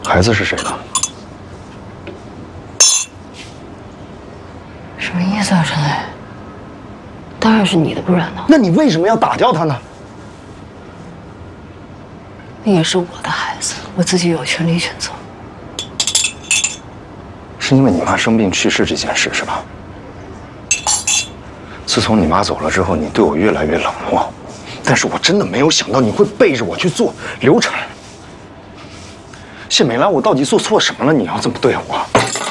孩子是谁的？ 什么意思啊，陈磊？当然是你的，不然呢？ 那你为什么要打掉他呢？ 那也是我的孩子，我自己有权利选择。 是因为你妈生病去世这件事是吧？自从你妈走了之后，你对我越来越冷漠，但是我真的没有想到你会背着我去做流产。谢美兰，我到底做错什么了？你要这么对我？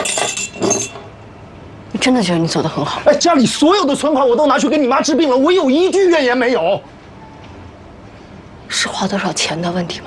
你真的觉得你做得很好？ 哎，家里所有的存款我都拿去给你妈治病了，我有一句怨言没有。 是花多少钱的问题吗？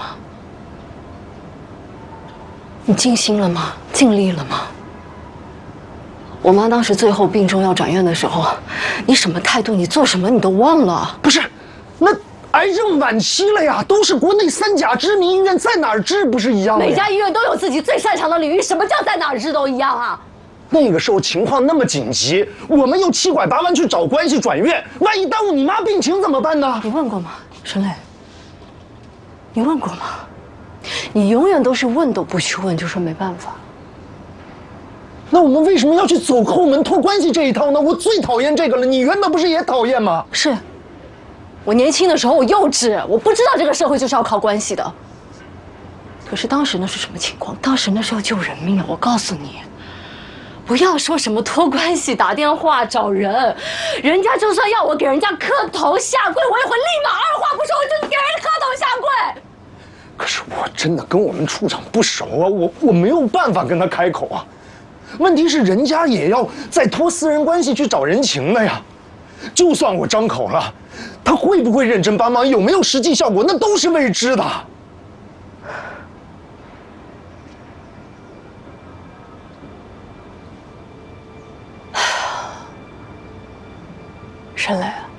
你尽心了吗？尽力了吗？我妈当时最后病重要转院的时候，你什么态度？你做什么你都忘了？ 不是，那癌症晚期了呀，都是国内3甲知名医院，在哪儿治不是一样的？ 每家医院都有自己最擅长的领域，什么叫在哪儿治都一样啊？ 那个时候情况那么紧急，我们又7拐8弯去找关系转院，万一耽误你妈病情怎么办呢？ 你问过吗，陈磊？你问过吗？你永远都是问都不去问，就说没办法。 那我们为什么要去走后门托关系这一套呢？我最讨厌这个了，你原本不是也讨厌吗？ 是，我年轻的时候我幼稚，我不知道这个社会就是要靠关系的。可是当时那是什么情况？当时那是要救人命啊！我告诉你，不要说什么托关系、打电话找人，人家就算要我给人家磕头下跪，我也会立马二话不说我就给人磕头下跪。 可是我真的跟我们处长不熟啊，我没有办法跟他开口啊。问题是人家也要再托私人关系去找人情的呀。就算我张口了，他会不会认真帮忙，有没有实际效果，那都是未知的。 沈磊。